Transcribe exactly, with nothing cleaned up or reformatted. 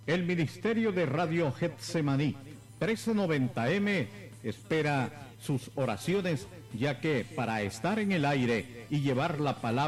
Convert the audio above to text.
El Ministerio de Radio Getsemaní trece noventa M espera sus oraciones, ya que para estar en el aire y llevar la palabra